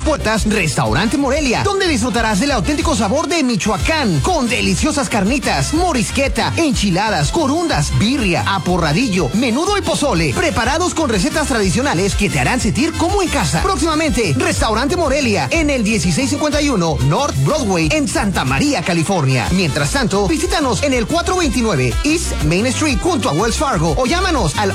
puertas Restaurante Morelia, donde disfrutarás del auténtico sabor de Michoacán, con deliciosas carnitas, morisqueta, enchiladas, corundas, birria, aporradillo, menudo y pozole, preparados con recetas tradicionales que te harán sentir como en casa. Próximamente, Restaurante Morelia, en el 1651 North Broadway, en Santa María, California. Mientras tanto, visítanos en el 429 East Main Street junto a Wells Fargo o llámanos al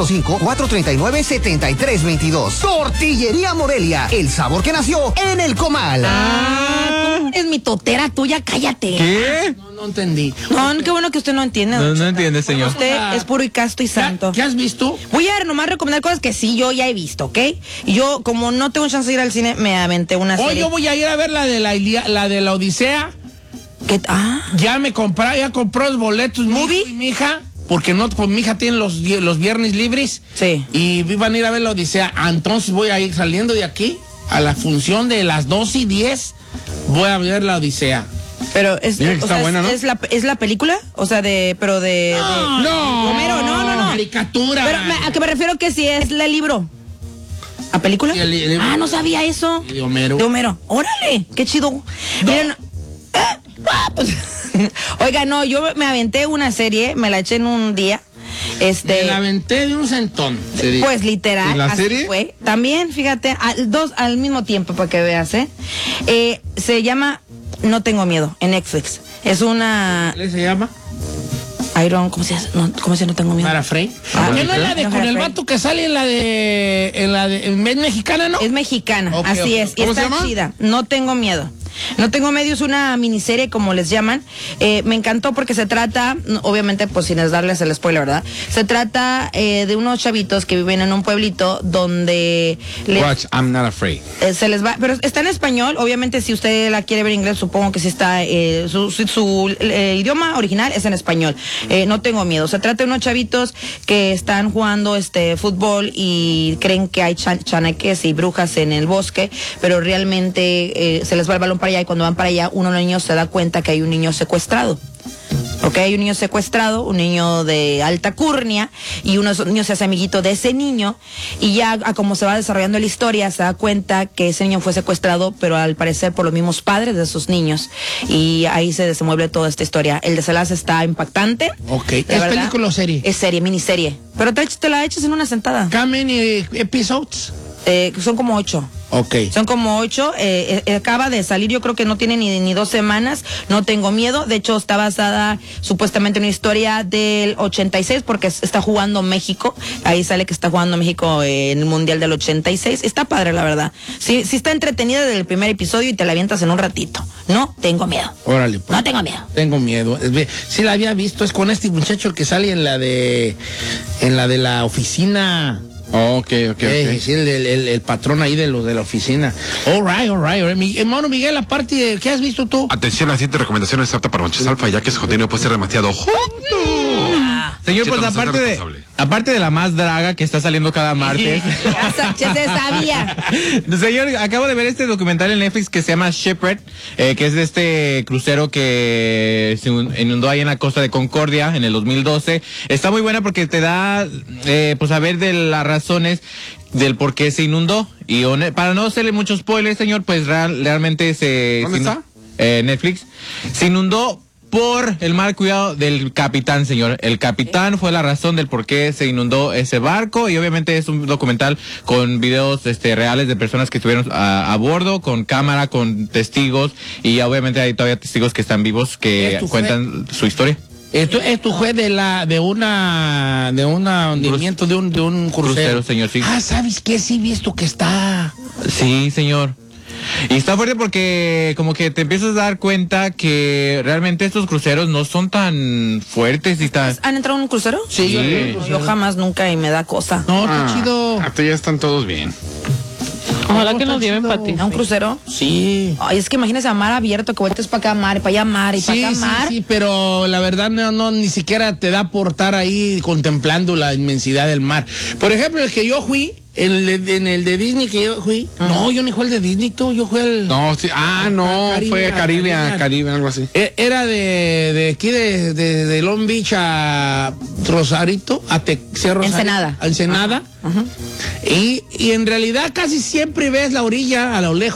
805-439-7322. Tortillería Morelia, el sabor que nació en el comal. ¿Cómo eres mi totera tuya? Cállate. ¿Qué? No entendí. No, qué bueno que usted no entiende. No entiende, señor. Usted es puro y casto y santo. ¿Qué has visto? Voy a nomás recomendar cosas que sí yo ya he visto, ¿ok? Yo, como no tengo chance de ir al cine, me aventé una serie. Hoy yo voy a ir a ver la de la Odisea. ¿Qué? Ya compró los boletos ¿Movie? mi hija, porque no, pues mi hija tiene los viernes libres. Sí. Y van a ir a ver la Odisea. Entonces voy a ir saliendo de aquí a la función de las 2:10. Voy a ver la Odisea. Pero es, Mira que está buena, ¿no? es la película, o sea, No, Homero, no. Caricatura. Pero a que me refiero que si es el libro. ¿A película? Sí, el libro. No sabía eso. De Homero. De Homero. Órale, qué chido. Miren, pues, oiga, no, yo me aventé una serie, me la eché en un día. Me la aventé de un centón. Pues literal, ¿En la así serie? fue. También, fíjate, dos al mismo tiempo para que veas, se llama No Tengo Miedo, en Netflix. Es una... ¿Qué se llama? ¿Cómo se hace? No tengo miedo. Mara Frey. ¿Qué no es la de No, con Mara el Frey. vato que sale en la de es mexicana, no? Es mexicana, Ok, así ok. es. Y ¿Cómo se está llama? chida. No Tengo Miedo. No Tengo Miedo es una miniserie, como les llaman. Me encantó porque se trata, obviamente, pues sin darles el spoiler, ¿verdad? Se trata de unos chavitos que viven en un pueblito donde Watch, I'm not afraid. se les va, pero está en español. Obviamente, si usted la quiere ver en inglés, supongo que sí está. Su idioma original es en español. No Tengo Miedo. Se trata de unos chavitos que están jugando fútbol y creen que hay chaneques y brujas en el bosque, pero realmente se les va el balón para allá, y cuando van para allá, uno de los niños se da cuenta que hay un niño secuestrado. Ok, hay un niño secuestrado, un niño de alta curnia, y uno de esos niños se hace amiguito de ese niño, y ya a como se va desarrollando la historia, se da cuenta que ese niño fue secuestrado, pero al parecer por los mismos padres de esos niños, y ahí se desenvuelve toda esta historia. El desenlace está impactante. Ok. de ¿Es verdad. película o serie? Es serie, miniserie. Pero te la echas en una sentada. How many episodes? Son como 8. Ok. Son como 8, acaba de salir, yo creo que no tiene ni 2 semanas, No Tengo Miedo. De hecho, está basada supuestamente en una historia del 86, porque está jugando México. Ahí sale que está jugando México en el Mundial del 86. Está padre, la verdad. Sí está entretenida desde el primer episodio y te la avientas en un ratito. No Tengo Miedo. Órale, pues. No tengo miedo. Tengo miedo. Sí la había visto, es con este muchacho que sale en la de la oficina. Ok. Sí, el patrón ahí de los de la oficina. All right. Mi hermano Miguel, aparte de, ¿qué has visto tú? Atención, la siguiente recomendación es apta para machos alfa, ya que su contenido puede ser demasiado Señor, Sí, pues entonces, responsable. aparte de la más draga que está saliendo cada martes. Ya se sabía. Señor, acabo de ver este documental en Netflix que se llama Shipwreck, que es de este crucero que se inundó ahí en la costa de Concordia en el 2012. Está muy buena porque te da, pues a ver de las razones del por qué se inundó. Y para no hacerle muchos spoilers, señor, pues realmente ¿Dónde está? Netflix. Se inundó por el mal cuidado del capitán, señor. El capitán fue la razón del por qué se inundó ese barco, y obviamente es un documental con videos reales de personas que estuvieron a bordo, con cámara, con testigos, y obviamente hay todavía testigos que están vivos que cuentan su historia. Esto fue de un hundimiento de un crucero, señor, sí. ¿Sabes qué? Sí, visto que está. Sí, señor. Y está fuerte porque como que te empiezas a dar cuenta que realmente estos cruceros no son tan fuertes y tan... ¿Han entrado en un crucero? Sí. Yo jamás, nunca, y me da cosa. No, está chido. Hasta ya están todos bien. Ojalá que nos lleven, Pati. ¿A un crucero? Sí. Ay, es que imagínese a mar abierto, que vueltes para acá mar, y para allá mar, y para acá mar. Sí, pero la verdad no, ni siquiera te da por estar ahí contemplando la inmensidad del mar. Por ejemplo, el que yo fui, en el de Disney que yo fui, no, yo ni fui el de Disney, yo fui el... No, sí. No, fue Caribe, algo así. Era de aquí de Long Beach a Rosarito, a Cerro Ensenada. a Ensenada. Y en realidad casi siempre ves la orilla a lo lejos.